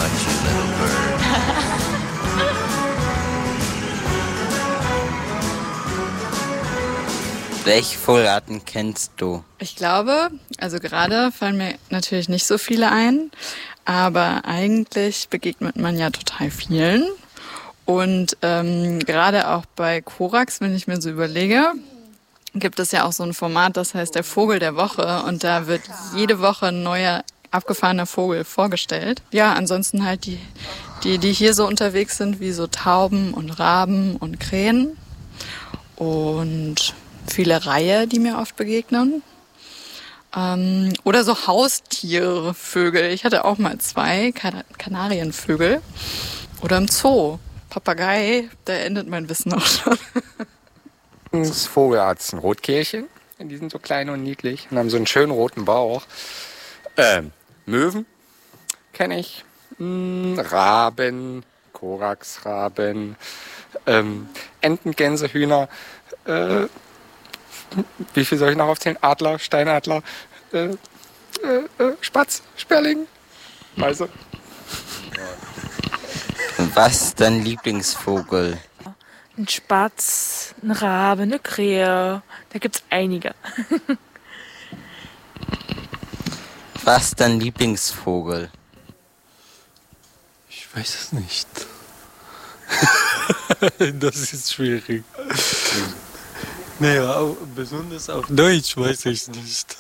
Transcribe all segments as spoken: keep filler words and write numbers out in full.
about you, little bird. Welche Vogelarten kennst du? Ich glaube, also gerade fallen mir natürlich nicht so viele ein, aber eigentlich begegnet man ja total vielen. Und ähm, gerade auch bei Korax, wenn ich mir so überlege, gibt es ja auch so ein Format, das heißt der Vogel der Woche. Und da wird jede Woche ein neuer abgefahrener Vogel vorgestellt. Ja, ansonsten halt die, die, die hier so unterwegs sind, wie so Tauben und Raben und Krähen. Und viele Reihe, die mir oft begegnen. Ähm, oder so Haustiere, Vögel. Ich hatte auch mal zwei kan- Kanarienvögel. Oder im Zoo. Papagei, da endet mein Wissen auch schon. Das Vogelart ist ein Rotkehlchen. Die sind so klein und niedlich und haben so einen schönen roten Bauch. Ähm, Möwen kenne ich. Hm, Raben, Koraxraben, ähm, Enten, Gänse, Hühner. Äh, wie viel soll ich noch aufzählen? Adler, Steinadler, äh, äh, äh, Spatz, Sperling. Also. Was ist dein Lieblingsvogel? Ein Spatz, ein Rabe, eine Krähe. Da gibt's einige. Was ist dein Lieblingsvogel? Ich weiß es nicht. Das ist schwierig. Naja, besonders auf Deutsch weiß ich nicht.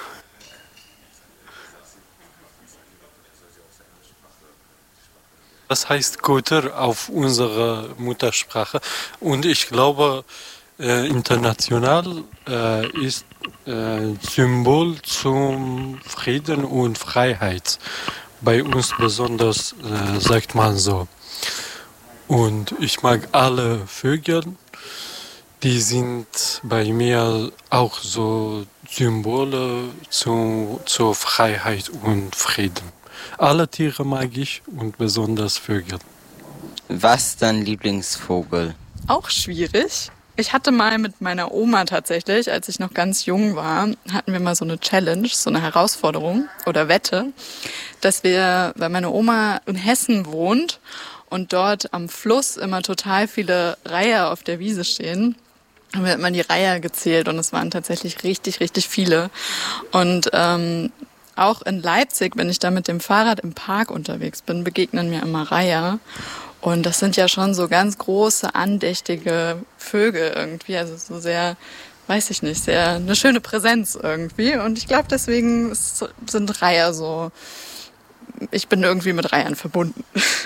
Das heißt Koter auf unserer Muttersprache. Und ich glaube, äh, international äh, ist äh, Symbol zum Frieden und Freiheit. Bei uns besonders äh, sagt man so. Und ich mag alle Vögel. Die sind bei mir auch so Symbole zu, zur Freiheit und Frieden. Alle Tiere mag ich und besonders Vögel. Was ist dein Lieblingsvogel? Auch schwierig. Ich hatte mal mit meiner Oma tatsächlich, als ich noch ganz jung war, hatten wir mal so eine Challenge, so eine Herausforderung oder Wette, dass wir, weil meine Oma in Hessen wohnt und dort am Fluss immer total viele Reiher auf der Wiese stehen, haben wir immer die Reiher gezählt und es waren tatsächlich richtig, richtig viele. Und ähm, auch in Leipzig, wenn ich da mit dem Fahrrad im Park unterwegs bin, begegnen mir immer Reiher. Und das sind ja schon so ganz große, andächtige Vögel irgendwie. Also so sehr, weiß ich nicht, sehr eine schöne Präsenz irgendwie. Und ich glaube, deswegen sind Reiher so, ich bin irgendwie mit Reihern verbunden.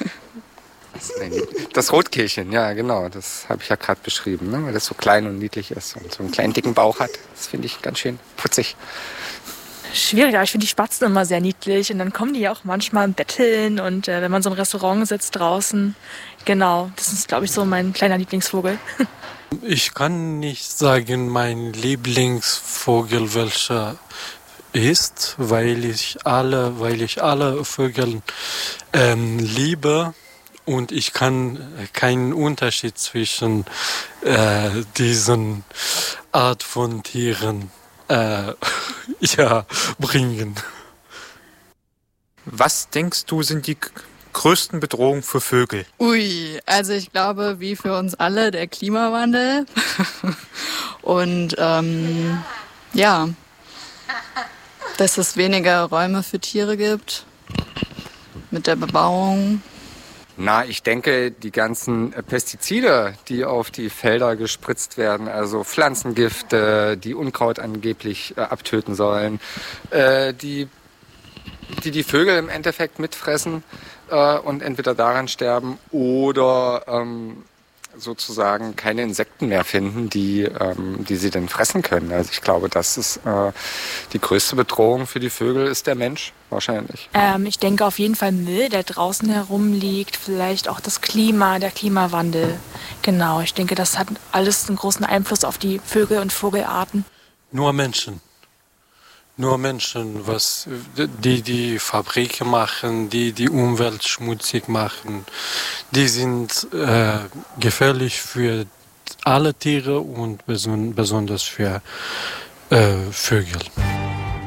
Das Rotkehlchen, ja genau, das habe ich ja gerade beschrieben, ne? Weil das so klein und niedlich ist und so einen kleinen dicken Bauch hat. Das finde ich ganz schön putzig. Schwierig, aber ich finde die Spatzen immer sehr niedlich und dann kommen die ja auch manchmal betteln und äh, wenn man so im Restaurant sitzt draußen, genau, das ist glaube ich so mein kleiner Lieblingsvogel. Ich kann nicht sagen, mein Lieblingsvogel welcher ist, weil ich alle, weil ich alle Vögel ähm, liebe. Und ich kann keinen Unterschied zwischen äh, diesen Art von Tieren äh, ja, bringen. Was denkst du, sind die größten Bedrohungen für Vögel? Ui, also ich glaube, wie für uns alle, der Klimawandel. Und ähm, ja, dass es weniger Räume für Tiere gibt mit der Bebauung. Na, ich denke, die ganzen Pestizide, die auf die Felder gespritzt werden, also Pflanzengifte, die Unkraut angeblich äh, abtöten sollen, äh, die, die die Vögel im Endeffekt mitfressen äh, und entweder daran sterben oder ähm, sozusagen keine Insekten mehr finden, die, ähm, die sie dann fressen können. Also ich glaube, das ist äh, die größte Bedrohung für die Vögel ist der Mensch wahrscheinlich. Ähm, ich denke auf jeden Fall Müll, der draußen herumliegt, vielleicht auch das Klima, der Klimawandel. Genau, ich denke, das hat alles einen großen Einfluss auf die Vögel und Vogelarten. Nur Menschen. Nur Menschen, was die die Fabriken machen, die die Umwelt schmutzig machen, die sind äh, gefährlich für alle Tiere und beson- besonders für äh, Vögel.